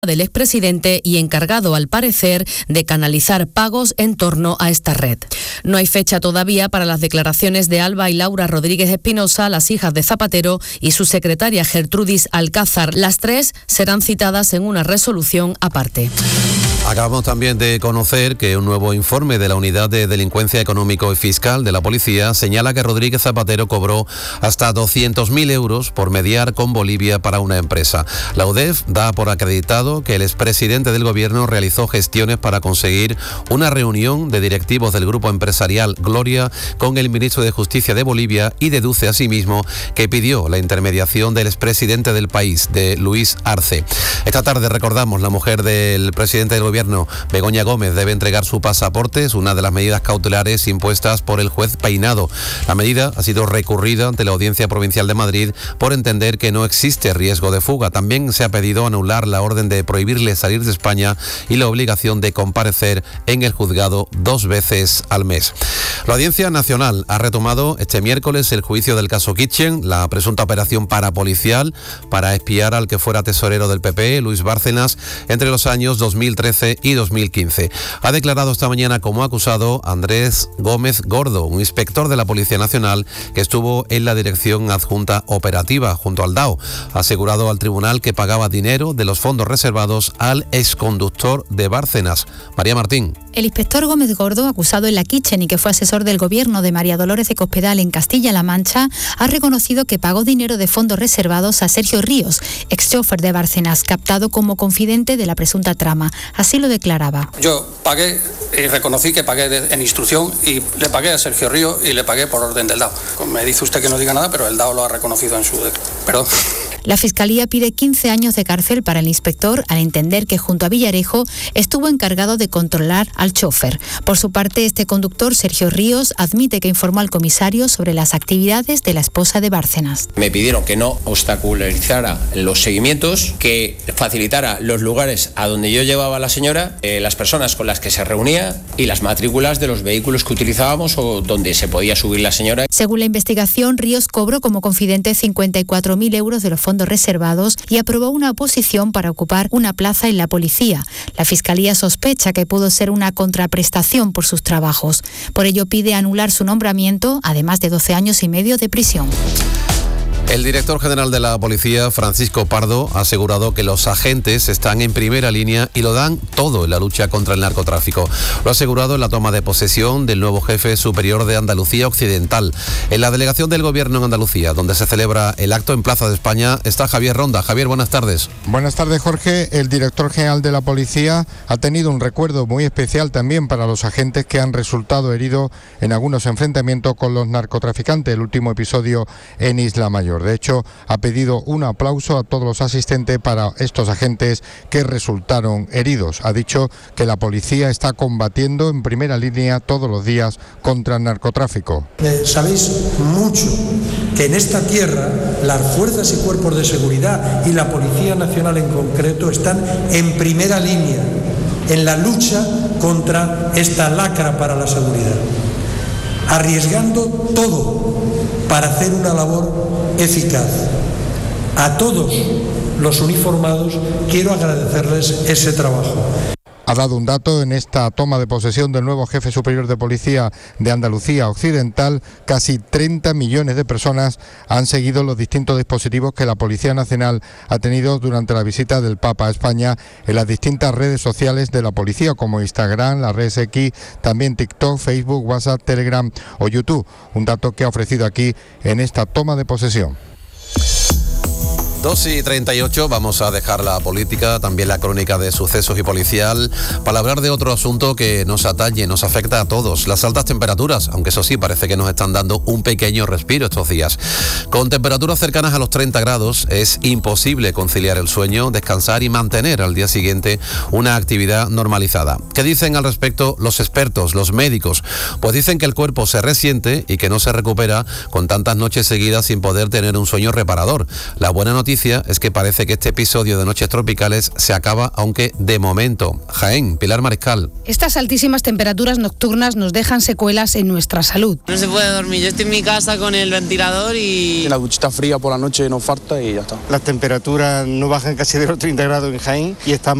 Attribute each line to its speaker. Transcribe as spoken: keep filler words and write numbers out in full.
Speaker 1: del expresidente y encargado, al parecer, de canalizar pagos en torno a esta red. No hay fecha todavía para las declaraciones de Alba y Laura Rodríguez Espinosa, las hijas de Zapatero, y su secretaria Gertrudis Alcázar. Las tres serán citadas en una resolución aparte.
Speaker 2: Acabamos también de conocer que un nuevo informe de la Unidad de Delincuencia Económico y Fiscal de la Policía señala que Rodríguez Zapatero cobró hasta doscientos mil euros por mediar con Bolivia para una empresa. La U D E F da por acreditado que el expresidente del gobierno realizó gestiones para conseguir una reunión de directivos del grupo empresarial Gloria con el ministro de Justicia de Bolivia y deduce asimismo que pidió la intermediación del expresidente del país, de Luis Arce. Esta tarde, recordamos, la mujer del presidente del gobierno, Begoña Gómez, debe entregar su pasaporte. Es una de las medidas cautelares impuestas por el juez Peinado. La medida ha sido recurrida ante la Audiencia Provincial de Madrid por entender que no existe riesgo de fuga. También se ha pedido anular la orden de prohibirle salir de España y la obligación de comparecer en el juzgado dos veces al mes. La Audiencia Nacional ha retomado este miércoles el juicio del caso Kitchen, la presunta operación parapolicial para espiar al que fuera tesorero del P P, Luis Bárcenas, entre los años dos mil trece y dos mil quince. Ha declarado esta mañana como acusado Andrés Gómez Gordo, un inspector de la Policía Nacional que estuvo en la Dirección Adjunta Operativa junto al D A O. Ha asegurado al tribunal que pagaba dinero de los fondos reservados al exconductor de Bárcenas. María Martín.
Speaker 3: El inspector Gómez Gordo, acusado en la Kitchen y que fue asesor del gobierno de María Dolores de Cospedal en Castilla-La Mancha, ha reconocido que pagó dinero de fondos reservados a Sergio Ríos, ex-chofer de Bárcenas, captado como confidente de la presunta trama. Así lo declaraba.
Speaker 4: Yo pagué y reconocí que pagué de, en instrucción y le pagué a Sergio Ríos y le pagué por orden del D A O. Me dice usted que no diga nada, pero el D A O lo ha reconocido en su... Perdón.
Speaker 3: La Fiscalía pide quince años de cárcel para el inspector al entender que junto a Villarejo estuvo encargado de controlar al chofer. Por su parte, este conductor, Sergio Ríos, admite que informó al comisario sobre las actividades de la esposa de Bárcenas.
Speaker 5: Me pidieron que no obstaculizara los seguimientos, que facilitara los lugares a donde yo llevaba a la señora, eh, las personas con las que se reunía y las matrículas de los vehículos que utilizábamos o donde se podía subir la señora.
Speaker 3: Según la investigación, Ríos cobró como confidente cincuenta y cuatro mil euros de los fondos reservados y aprobó una oposición para ocupar una plaza en la policía. La Fiscalía sospecha que pudo ser una contraprestación por sus trabajos. Por ello pide anular su nombramiento, además de doce años y medio de prisión.
Speaker 2: El director general de la Policía, Francisco Pardo, ha asegurado que los agentes están en primera línea y lo dan todo en la lucha contra el narcotráfico. Lo ha asegurado en la toma de posesión del nuevo jefe superior de Andalucía Occidental. En la delegación del Gobierno en Andalucía, donde se celebra el acto en Plaza de España, está Javier Ronda. Javier, buenas tardes.
Speaker 6: Buenas tardes, Jorge. El director general de la Policía ha tenido un recuerdo muy especial también para los agentes que han resultado heridos en algunos enfrentamientos con los narcotraficantes, el último episodio en Isla Mayor. De hecho, ha pedido un aplauso a todos los asistentes para estos agentes que resultaron heridos. Ha dicho que la policía está combatiendo en primera línea todos los días contra el narcotráfico.
Speaker 7: Eh, sabéis mucho que en esta tierra las fuerzas y cuerpos de seguridad y la Policía Nacional en concreto están en primera línea en la lucha contra esta lacra para la seguridad, arriesgando todo para hacer una labor eficaz. A todos los uniformados quiero agradecerles ese trabajo.
Speaker 6: Ha dado un dato en esta toma de posesión del nuevo jefe superior de policía de Andalucía Occidental. Casi treinta millones de personas han seguido los distintos dispositivos que la Policía Nacional ha tenido durante la visita del Papa a España en las distintas redes sociales de la policía, como Instagram, las redes X, también TikTok, Facebook, WhatsApp, Telegram o YouTube. Un dato que ha ofrecido aquí en esta toma de posesión.
Speaker 2: dos y treinta y ocho, vamos a dejar la política, también la crónica de sucesos y policial, para hablar de otro asunto que nos atañe, nos afecta a todos, las altas temperaturas, aunque eso sí, parece que nos están dando un pequeño respiro estos días. Con temperaturas cercanas a los treinta grados, es imposible conciliar el sueño, descansar y mantener al día siguiente una actividad normalizada. ¿Qué dicen al respecto los expertos, los médicos? Pues dicen que el cuerpo se resiente y que no se recupera con tantas noches seguidas sin poder tener un sueño reparador. La buena noticia noticia es que parece que este episodio de noches tropicales se acaba, aunque de momento. Jaén, Pilar Mariscal.
Speaker 8: Estas altísimas temperaturas nocturnas nos dejan secuelas en nuestra salud.
Speaker 9: No se puede dormir, yo estoy en mi casa con el ventilador y...
Speaker 10: La duchita fría por la noche nos falta y ya está.
Speaker 11: Las temperaturas no bajan casi de los treinta grados en Jaén y estamos